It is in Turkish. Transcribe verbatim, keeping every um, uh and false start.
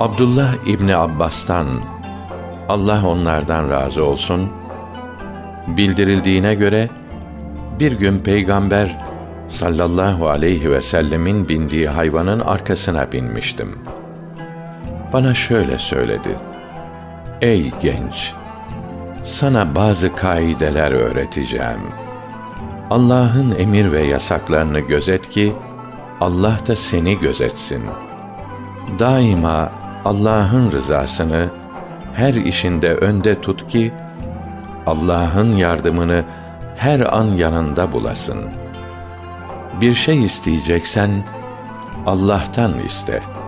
Abdullah İbni Abbas'tan, Allah onlardan razı olsun, bildirildiğine göre, bir gün Peygamber sallallahu aleyhi ve sellemin bindiği hayvanın arkasına binmiştim. Bana şöyle söyledi: Ey genç! Sana bazı kaideler öğreteceğim. Allah'ın emir ve yasaklarını gözet ki, Allah da seni gözetsin. Daima Allah'ın rızasını her işinde önde tut ki, Allah'ın yardımını her an yanında bulasın. Bir şey isteyeceksen, Allah'tan iste.